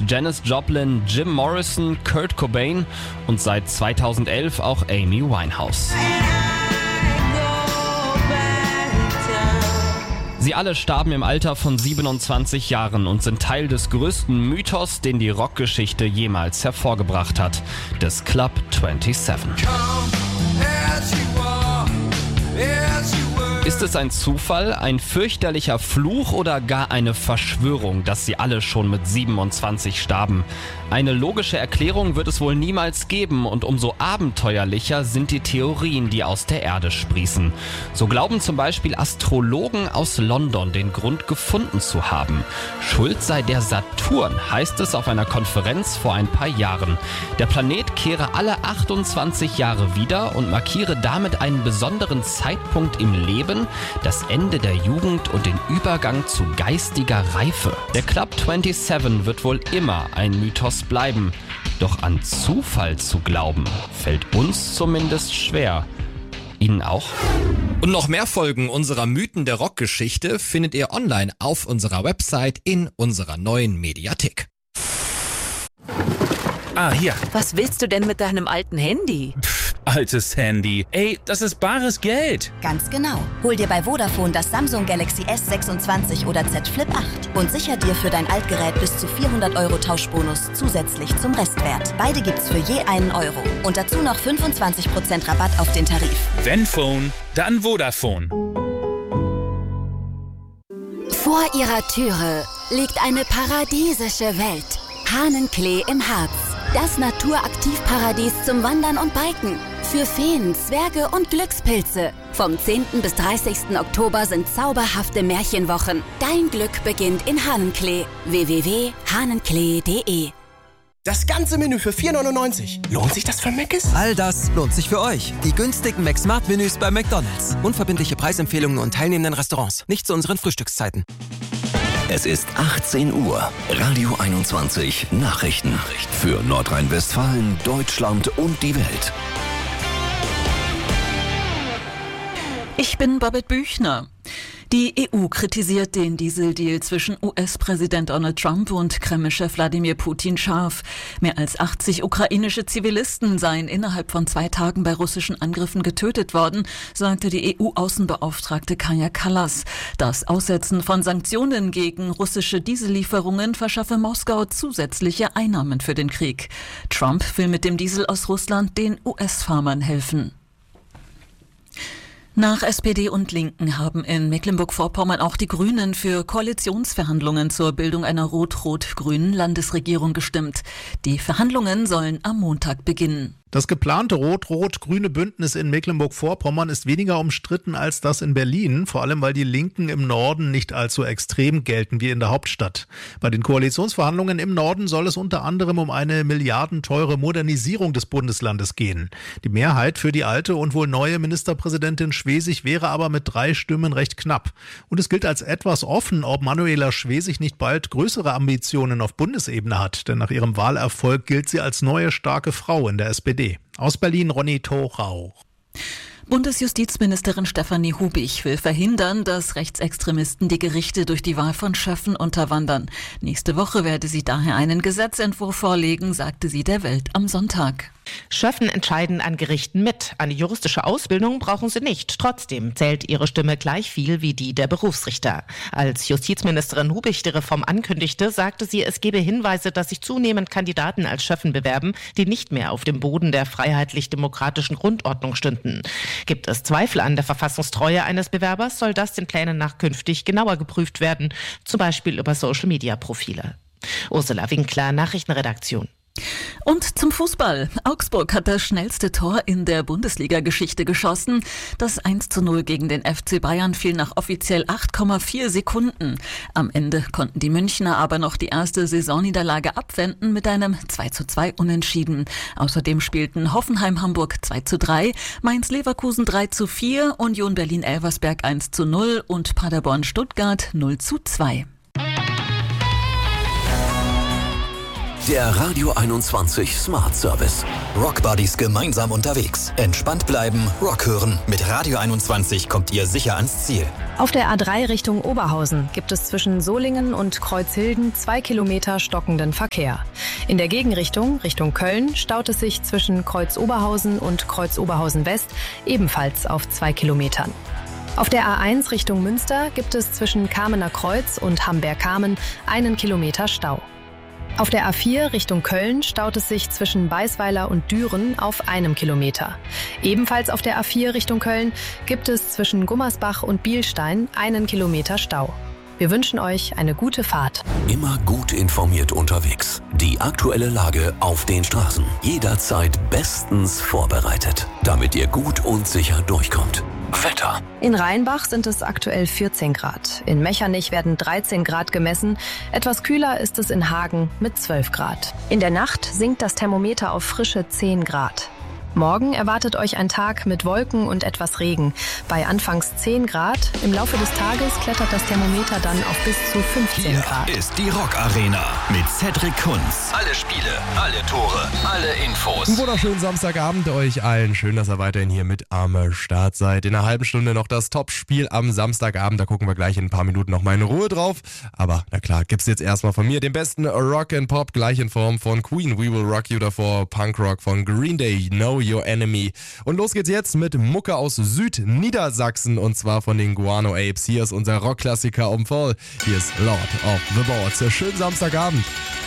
Janis Joplin, Jim Morrison, Kurt Cobain und seit 2011 auch Amy Winehouse. Sie alle starben im Alter von 27 Jahren und sind Teil des größten Mythos, den die Rockgeschichte jemals hervorgebracht hat, des Club 27. Ist es ein Zufall, ein fürchterlicher Fluch oder gar eine Verschwörung, dass sie alle schon mit 27 starben? Eine logische Erklärung wird es wohl niemals geben und umso abenteuerlicher sind die Theorien, die aus der Erde sprießen. So glauben zum Beispiel Astrologen aus London den Grund gefunden zu haben. Schuld sei der Saturn, heißt es auf einer Konferenz vor ein paar Jahren. Der Planet kehre alle 28 Jahre wieder und markiere damit einen besonderen Zeitpunkt im Leben, das Ende der Jugend und den Übergang zu geistiger Reife. Der Club 27 wird wohl immer ein Mythos bleiben. Doch an Zufall zu glauben, fällt uns zumindest schwer. Ihnen auch? Und noch mehr Folgen unserer Mythen der Rockgeschichte findet ihr online auf unserer Website in unserer neuen Mediathek. Hier. Was willst du denn mit deinem alten Handy? Altes Handy. Ey, das ist bares Geld. Ganz genau. Hol dir bei Vodafone das Samsung Galaxy S26 oder Z Flip 8 und sicher dir für dein Altgerät bis zu 400 € Tauschbonus zusätzlich zum Restwert. Beide gibt's für je €1. Und dazu noch 25% Rabatt auf den Tarif. Wenn Phone, dann Vodafone. Vor ihrer Türe liegt eine paradiesische Welt. Hahnenklee im Harz. Das Naturaktivparadies zum Wandern und Biken. Für Feen, Zwerge und Glückspilze. Vom 10. bis 30. Oktober sind zauberhafte Märchenwochen. Dein Glück beginnt in Hahnenklee. www.hahnenklee.de. Das ganze Menü für 4,99. Lohnt sich das für Mc's? All das lohnt sich für euch. Die günstigen McSmart-Menüs bei McDonald's. Unverbindliche Preisempfehlungen und teilnehmenden Restaurants. Nicht zu unseren Frühstückszeiten. Es ist 18 Uhr. Radio 21 Nachrichten. Für Nordrhein-Westfalen, Deutschland und die Welt. Ich bin Babette Büchner. Die EU kritisiert den Dieseldeal zwischen US-Präsident Donald Trump und Kreml-Chef Wladimir Putin scharf. Mehr als 80 ukrainische Zivilisten seien innerhalb von 2 Tagen bei russischen Angriffen getötet worden, sagte die EU-Außenbeauftragte Kaja Kallas. Das Aussetzen von Sanktionen gegen russische Diesellieferungen verschaffe Moskau zusätzliche Einnahmen für den Krieg. Trump will mit dem Diesel aus Russland den US-Farmern helfen. Nach SPD und Linken haben in Mecklenburg-Vorpommern auch die Grünen für Koalitionsverhandlungen zur Bildung einer rot-rot-grünen Landesregierung gestimmt. Die Verhandlungen sollen am Montag beginnen. Das geplante rot-rot-grüne Bündnis in Mecklenburg-Vorpommern ist weniger umstritten als das in Berlin, vor allem weil die Linken im Norden nicht allzu extrem gelten wie in der Hauptstadt. Bei den Koalitionsverhandlungen im Norden soll es unter anderem um eine milliardenteure Modernisierung des Bundeslandes gehen. Die Mehrheit für die alte und wohl neue Ministerpräsidentin Schwesig wäre aber mit 3 Stimmen recht knapp. Und es gilt als etwas offen, ob Manuela Schwesig nicht bald größere Ambitionen auf Bundesebene hat, denn nach ihrem Wahlerfolg gilt sie als neue starke Frau in der SPD. Aus Berlin Ronny Thorau. Bundesjustizministerin Stefanie Hubich will verhindern, dass Rechtsextremisten die Gerichte durch die Wahl von Schöffen unterwandern. Nächste Woche werde sie daher einen Gesetzentwurf vorlegen, sagte sie der Welt am Sonntag. Schöffen entscheiden an Gerichten mit. Eine juristische Ausbildung brauchen sie nicht. Trotzdem zählt ihre Stimme gleich viel wie die der Berufsrichter. Als Justizministerin Hubich die Reform ankündigte, sagte sie, es gebe Hinweise, dass sich zunehmend Kandidaten als Schöffen bewerben, die nicht mehr auf dem Boden der freiheitlich-demokratischen Grundordnung stünden. Gibt es Zweifel an der Verfassungstreue eines Bewerbers, soll das den Plänen nach künftig genauer geprüft werden, zum Beispiel über Social-Media-Profile. Ursula Winkler, Nachrichtenredaktion. Und zum Fußball. Augsburg hat das schnellste Tor in der Bundesliga-Geschichte geschossen. Das 1:0 gegen den FC Bayern fiel nach offiziell 8,4 Sekunden. Am Ende konnten die Münchner aber noch die erste Saisonniederlage abwenden mit einem 2:2 Unentschieden. Außerdem spielten Hoffenheim-Hamburg 2:3, Mainz-Leverkusen 3:4, Union Berlin-Elversberg 1:0 und Paderborn-Stuttgart 0:2. Der Radio 21 Smart Service. Rock Buddies gemeinsam unterwegs. Entspannt bleiben, Rock hören. Mit Radio 21 kommt ihr sicher ans Ziel. Auf der A3 Richtung Oberhausen gibt es zwischen Solingen und Kreuzhilden 2 Kilometer stockenden Verkehr. In der Gegenrichtung, Richtung Köln, staut es sich zwischen Kreuz Oberhausen und Kreuz Oberhausen West ebenfalls auf 2 Kilometern. Auf der A1 Richtung Münster gibt es zwischen Kamener Kreuz und Hamberg-Kamen 1 Kilometer Stau. Auf der A4 Richtung Köln staut es sich zwischen Beisweiler und Düren auf 1 Kilometer. Ebenfalls auf der A4 Richtung Köln gibt es zwischen Gummersbach und Bielstein 1 Kilometer Stau. Wir wünschen euch eine gute Fahrt. Immer gut informiert unterwegs. Die aktuelle Lage auf den Straßen. Jederzeit bestens vorbereitet, damit ihr gut und sicher durchkommt. Wetter. In Rheinbach sind es aktuell 14 Grad. In Mechernich werden 13 Grad gemessen. Etwas kühler ist es in Hagen mit 12 Grad. In der Nacht sinkt das Thermometer auf frische 10 Grad. Morgen erwartet euch ein Tag mit Wolken und etwas Regen. Bei anfangs 10 Grad, im Laufe des Tages klettert das Thermometer dann auf bis zu 15 Grad. Hier ist die Rock Arena mit Cedric Kunz. Alle Spiele, alle Tore, alle Infos. Einen wunderschönen Samstagabend euch allen. Schön, dass ihr weiterhin hier mit am Start seid. In einer halben Stunde noch das Topspiel am Samstagabend. Da gucken wir gleich in ein paar Minuten noch mal in Ruhe drauf. Aber na klar, gibt's jetzt erstmal von mir den besten Rock and Pop, gleich in Form von Queen, We Will Rock You, davor Punkrock von Green Day, Know Your Enemy. Und los geht's jetzt mit Mucke aus Südniedersachsen und zwar von den Guano Apes. Hier ist unser Rockklassiker Fall. Hier ist Lord of the Boards. Schönen Samstagabend.